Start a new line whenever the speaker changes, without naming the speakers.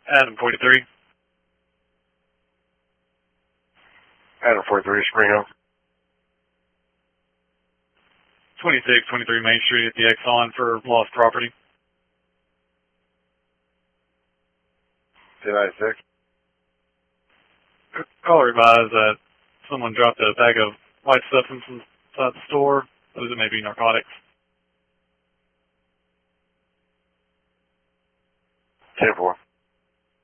Adam 43.
Adam 43, Spring Hill.
2623 Main Street at the Exxon for lost property.
296.
Call advised that someone dropped a bag of white substance inside the store. Those may be narcotics.
10-4.